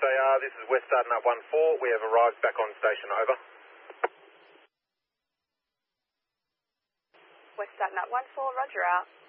they are. This is West Dartnut 14. We have arrived back on station, over. West Dartnut 14, roger out.